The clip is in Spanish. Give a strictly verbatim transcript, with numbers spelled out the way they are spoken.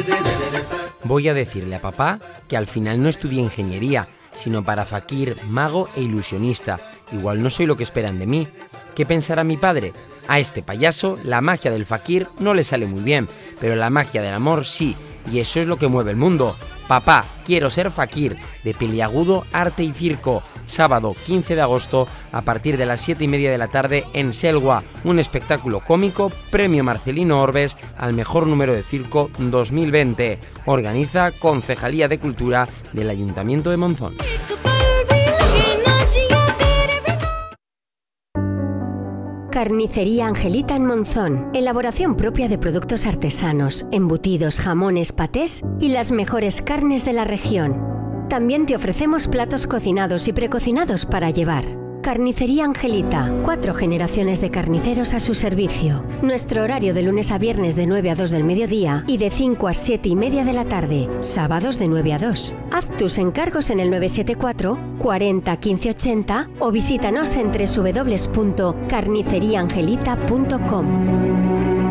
Voy a decirle a papá que al final no estudié ingeniería, sino para fakir, mago e ilusionista. Igual no soy lo que esperan de mí. ¿Qué pensará mi padre? A este payaso la magia del fakir no le sale muy bien, pero la magia del amor sí, y eso es lo que mueve el mundo. Papá, quiero ser fakir, de Peliagudo, Arte y Circo, sábado quince de agosto a partir de las siete y media de la tarde en Selwa, un espectáculo cómico, premio Marcelino Orbes al mejor número de circo dos mil veinte. Organiza Concejalía de Cultura del Ayuntamiento de Monzón. Carnicería Angelita en Monzón. Elaboración propia de productos artesanos, embutidos, jamones, patés y las mejores carnes de la región. También te ofrecemos platos cocinados y precocinados para llevar. Carnicería Angelita. Cuatro generaciones de carniceros a su servicio. Nuestro horario de lunes a viernes de nueve a dos del mediodía y de cinco a siete y media de la tarde. Sábados de nueve a dos. Haz tus encargos en el nueve siete cuatro, cuarenta, quince ochenta o visítanos en doble u doble u doble u punto carnicería angelita punto com.